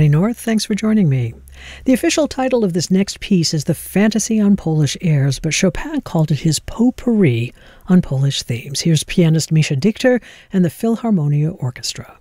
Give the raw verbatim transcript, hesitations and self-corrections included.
Connie North. Thanks for joining me. The official title of this next piece is The Fantasy on Polish Airs, but Chopin called it his potpourri on Polish themes. Here's pianist Misha Dichter and the Philharmonia Orchestra.